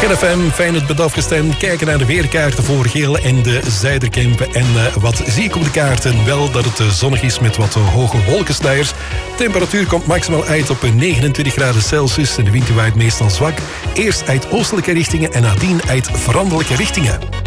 GFM, fijn het bent afgestemd. Kijken naar de weerkaarten voor Geel en de Zuiderkempen. En wat zie ik op de kaarten? Wel dat het zonnig is met wat hoge wolkensluiers. Temperatuur komt maximaal uit op 29 graden Celsius. En de wind waait meestal zwak. Eerst uit oostelijke richtingen en nadien uit veranderlijke richtingen.